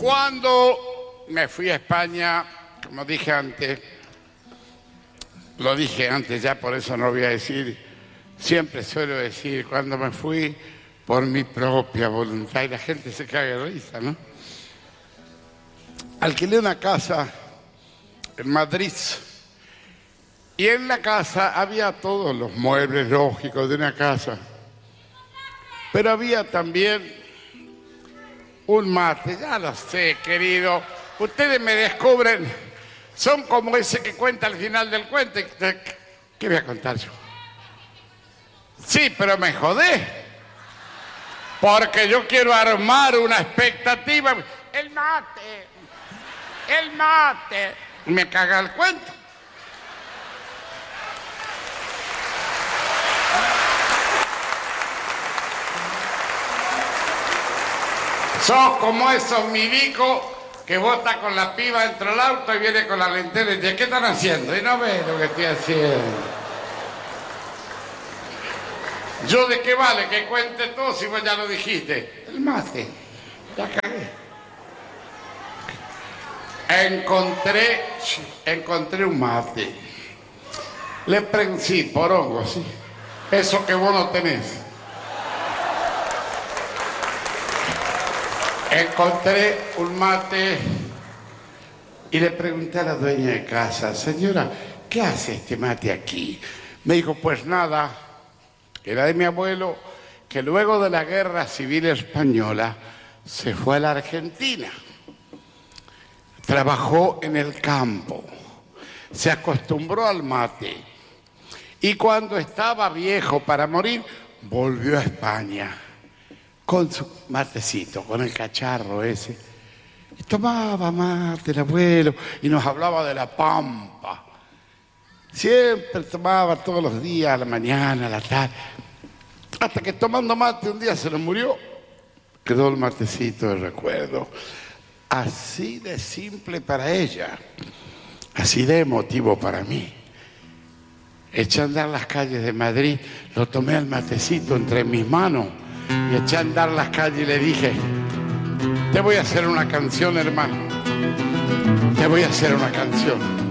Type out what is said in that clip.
Cuando me fui a España, como dije antes, lo dije antes ya, por eso no voy a decir, siempre suelo decir, cuando me fui por mi propia voluntad, y la gente se caga de risa, ¿no? Alquilé una casa en Madrid y en la casa había todos los muebles lógicos de una casa, pero había también un mate. Ya lo sé, querido, ustedes me descubren, son como ese que cuenta al final del cuento. ¿Qué voy a contar yo? Sí, pero me jodé, porque yo quiero armar una expectativa. El mate, me caga el cuento. Sos como esos milicos que vota con la piba dentro del auto y viene con la lentera y dice, ¿qué están haciendo? Y no ves lo que estoy haciendo. ¿Yo de qué vale que cuente todo si vos ya lo dijiste? El mate. Ya cagué. Encontré un mate. Le pregunté, sí, porongo, sí. Eso que vos no tenés. Encontré un mate y le pregunté a la dueña de casa, señora, ¿qué hace este mate aquí? Me dijo, pues nada, era de mi abuelo, que luego de la Guerra Civil Española se fue a la Argentina. Trabajó en el campo, se acostumbró al mate y cuando estaba viejo para morir, volvió a España. Con su matecito, con el cacharro ese. Y tomaba mate el abuelo y nos hablaba de la pampa. Siempre tomaba todos los días, a la mañana, a la tarde. Hasta que tomando mate un día se le murió. Quedó el matecito de recuerdo. Así de simple para ella. Así de emotivo para mí. Eché a andar las calles de Madrid, lo tomé al matecito entre mis manos. Y eché a andar las calles y le dije, te voy a hacer una canción, hermano. Te voy a hacer una canción.